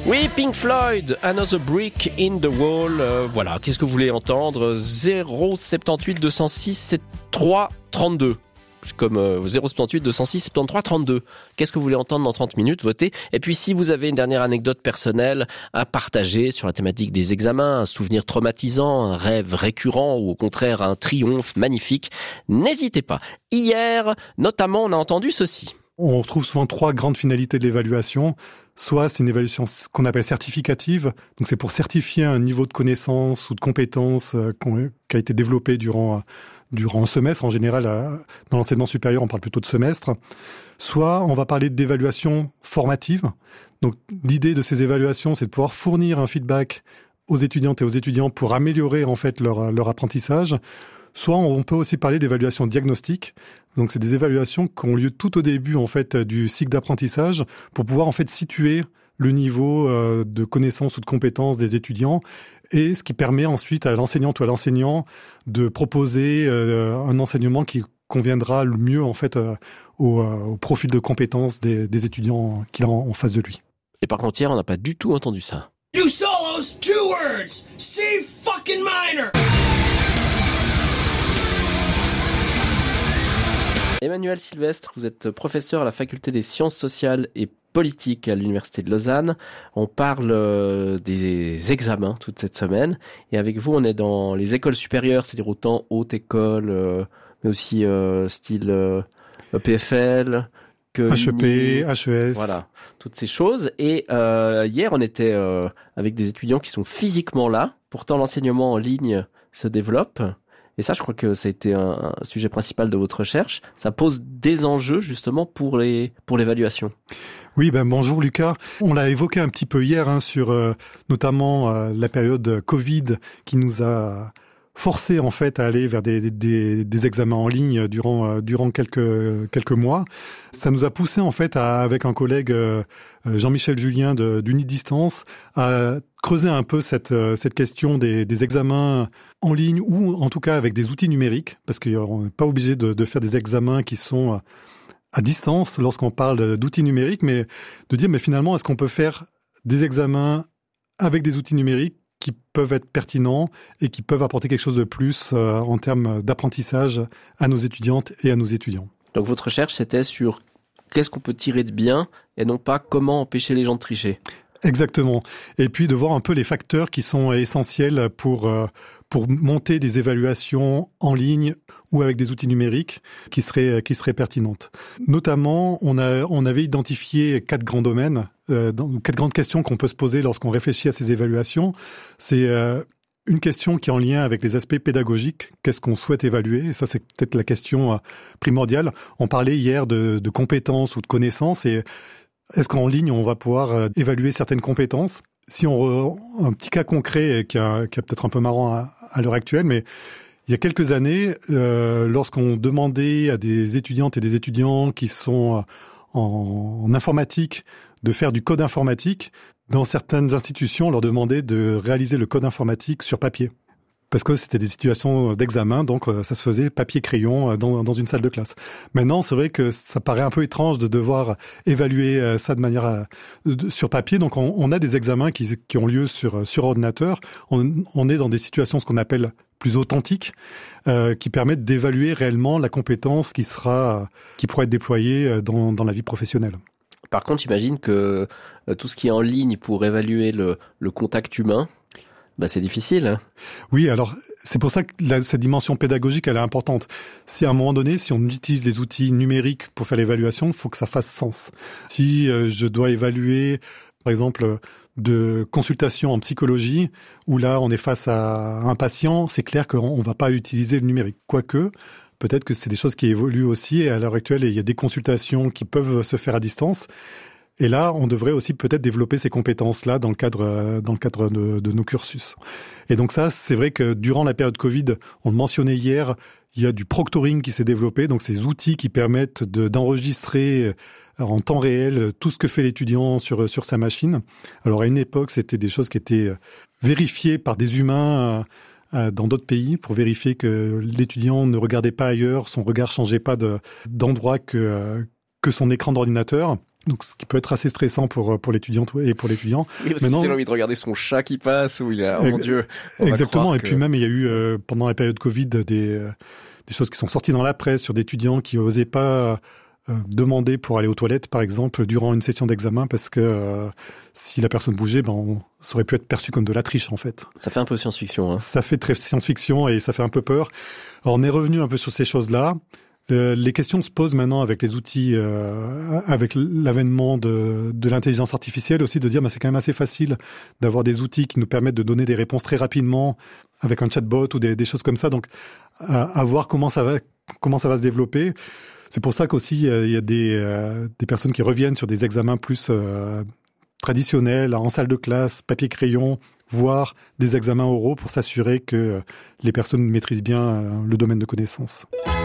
Oui, Pink Floyd, Another Brick in the Wall. Voilà, qu'est-ce que vous voulez entendre ? 078 206 73 32. Comme 078 206 73 32. Qu'est-ce que vous voulez entendre dans 30 minutes ? Votez. Et puis si vous avez une dernière anecdote personnelle à partager sur la thématique des examens, un souvenir traumatisant, un rêve récurrent ou au contraire un triomphe magnifique, n'hésitez pas. Hier, notamment, on a entendu ceci. On retrouve souvent 3 grandes finalités de l'évaluation. Soit c'est une évaluation qu'on appelle certificative, donc c'est pour certifier un niveau de connaissance ou de compétence qui a été développé durant un semestre. En général, dans l'enseignement supérieur, on parle plutôt de semestre. Soit on va parler d'évaluation formative. Donc l'idée de ces évaluations, c'est de pouvoir fournir un feedback aux étudiantes et aux étudiants pour améliorer en fait leur apprentissage. Soit on peut aussi parler d'évaluation diagnostique. Donc c'est des évaluations qui ont lieu tout au début en fait du cycle d'apprentissage pour pouvoir en fait situer le niveau de connaissance ou de compétence des étudiants et ce qui permet ensuite à l'enseignante ou à l'enseignant de proposer un enseignement qui conviendra le mieux en fait au profil de compétences des étudiants qu'il a en face de lui. Et par contre hier, on n'a pas du tout entendu ça. New solos, 2 words. C fucking minor. Emmanuel Sylvestre, vous êtes professeur à la faculté des sciences sociales et politiques à l'université de Lausanne. On parle des examens toute cette semaine. Et avec vous, on est dans les écoles supérieures, c'est-à-dire autant haute école, mais aussi style EPFL, que HEP, HES. Voilà, toutes ces choses. Et hier, on était avec des étudiants qui sont physiquement là. Pourtant, l'enseignement en ligne se développe. Et ça, je crois que ça a été un sujet principal de votre recherche. Ça pose des enjeux, justement, pour l'évaluation. Oui, bonjour Lucas. On l'a évoqué un petit peu hier, sur notamment la période Covid qui nous a forcé en fait à aller vers des examens en ligne durant quelques mois. Ça nous a poussé en fait avec un collègue Jean-Michel Julien d'Unidistance à creuser un peu cette question des examens en ligne ou en tout cas avec des outils numériques, parce qu'on n'est pas obligé de faire des examens qui sont à distance lorsqu'on parle d'outils numériques, mais de dire mais finalement est-ce qu'on peut faire des examens avec des outils numériques qui peuvent être pertinents et qui peuvent apporter quelque chose de plus en termes d'apprentissage à nos étudiantes et à nos étudiants. Donc votre recherche, c'était sur qu'est-ce qu'on peut tirer de bien et non pas comment empêcher les gens de tricher. Exactement. Et puis de voir un peu les facteurs qui sont essentiels pour monter des évaluations en ligne ou avec des outils numériques qui seraient pertinentes. Notamment, on avait identifié 4 grands domaines, 4 grandes questions qu'on peut se poser lorsqu'on réfléchit à ces évaluations. C'est une question qui est en lien avec les aspects pédagogiques. Qu'est-ce qu'on souhaite évaluer ? Et ça, c'est peut-être la question primordiale. On parlait hier de compétences ou de connaissances et est-ce qu'en ligne, on va pouvoir évaluer certaines compétences ? Si un petit cas concret qui est peut-être un peu marrant à l'heure actuelle, mais il y a quelques années, lorsqu'on demandait à des étudiantes et des étudiants qui sont en informatique de faire du code informatique, dans certaines institutions, on leur demandait de réaliser le code informatique sur papier. Parce que c'était des situations d'examen, donc ça se faisait papier-crayon dans une salle de classe. Maintenant, c'est vrai que ça paraît un peu étrange de devoir évaluer ça de manière sur papier. Donc, on a des examens qui ont lieu sur ordinateur. On est dans des situations, ce qu'on appelle plus authentiques, qui permettent d'évaluer réellement la compétence qui pourra être déployée dans la vie professionnelle. Par contre, j'imagine que tout ce qui est en ligne pour évaluer le contact humain, c'est difficile. Hein. Oui, alors c'est pour ça que cette dimension pédagogique, elle est importante. Si à un moment donné, si on utilise les outils numériques pour faire l'évaluation, il faut que ça fasse sens. Si je dois évaluer, par exemple, de consultation en psychologie, où là on est face à un patient, c'est clair qu'on ne va pas utiliser le numérique. Quoique, peut-être que c'est des choses qui évoluent aussi, et à l'heure actuelle, il y a des consultations qui peuvent se faire à distance. Et là, on devrait aussi peut-être développer ces compétences-là dans le cadre de nos cursus. Et donc ça, c'est vrai que durant la période Covid, on le mentionnait hier, il y a du proctoring qui s'est développé, donc ces outils qui permettent d'enregistrer en temps réel tout ce que fait l'étudiant sur sa machine. Alors à une époque, c'était des choses qui étaient vérifiées par des humains dans d'autres pays pour vérifier que l'étudiant ne regardait pas ailleurs, son regard changeait pas d'endroit que son écran d'ordinateur. Donc, ce qui peut être assez stressant pour l'étudiante et pour l'étudiant. Oui, parce qu'il a envie de regarder son chat qui passe, ou il a, oh mon Dieu. Exactement. Et puis même, il y a eu, pendant la période Covid, des choses qui sont sorties dans la presse sur d'étudiants qui osaient pas demander pour aller aux toilettes, par exemple, durant une session d'examen, parce que si la personne bougeait, ça aurait pu être perçu comme de la triche, en fait. Ça fait un peu science-fiction, hein. Ça fait très science-fiction et ça fait un peu peur. Alors, on est revenu un peu sur ces choses-là. Les questions se posent maintenant avec les outils, avec l'avènement de l'intelligence artificielle aussi, de dire c'est quand même assez facile d'avoir des outils qui nous permettent de donner des réponses très rapidement avec un chatbot ou des choses comme ça. Donc, à voir comment ça va se développer. C'est pour ça qu'aussi il y a des personnes qui reviennent sur des examens plus traditionnels, en salle de classe, papier-crayon, voire des examens oraux pour s'assurer que les personnes maîtrisent bien le domaine de connaissances.